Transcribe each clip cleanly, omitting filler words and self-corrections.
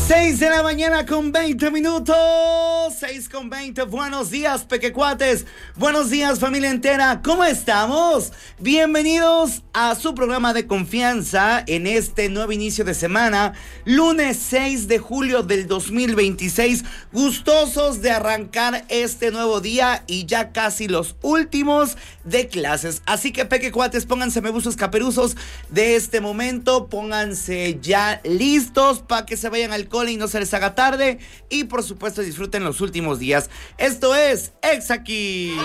6 de la mañana con 20 minutos. 6:20. Buenos días, pequecuates. Buenos días, familia entera. ¿Cómo estamos? Bienvenidos a su programa de confianza en este nuevo inicio de semana. Lunes 6 de julio del 2026. Gustosos de arrancar este nuevo día y ya casi los últimos de clases. Así que, pequecuates, pónganse mebuzos caperuzos de este momento. Pónganse ya listos para que se vayan al cole y no se les haga tarde, y por supuesto disfruten los últimos días. Esto es Exa Kids.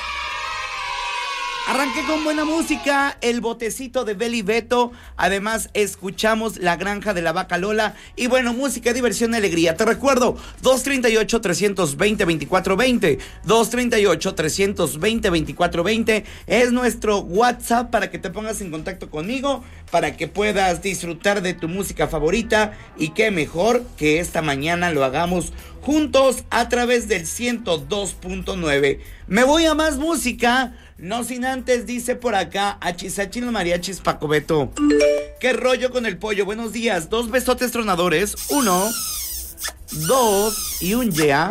Arranqué con buena música, El Botecito de Beli Beto. Además escuchamos La Granja de la Vaca Lola. Y bueno, música, diversión y alegría. Te recuerdo, 238-320-2420. 238-320-2420 es nuestro WhatsApp para que te pongas en contacto conmigo, para que puedas disfrutar de tu música favorita. Y qué mejor que esta mañana lo hagamos juntos a través del 102.9. Me voy a más música. No sin antes, dice por acá, Achis los mariachis, Paco Beto. ¿Qué rollo con el pollo? Buenos días. 2 besotes tronadores. 1, 2 y un yeah.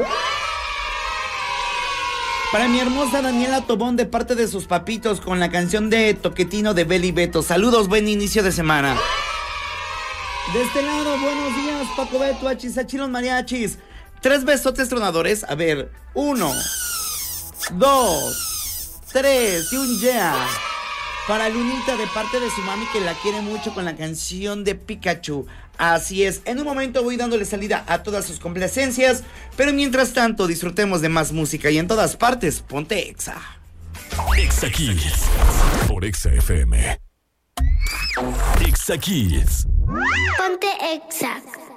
Para mi hermosa Daniela Tobón, de parte de sus papitos, con la canción de Toquetino de Beli Beto. Saludos, buen inicio de semana. De este lado, buenos días, Paco Beto, Achis los mariachis. 3 besotes tronadores. A ver, 1, 2, 3 y un yeah. Para Lunita, de parte de su mami, que la quiere mucho, con la canción de Pikachu. Así es, en un momento voy dándole salida a todas sus complacencias, pero mientras tanto disfrutemos de más música, y en todas partes, ponte Exa. Exa Kids por Exa FM. Exa Kids. Ponte Exa.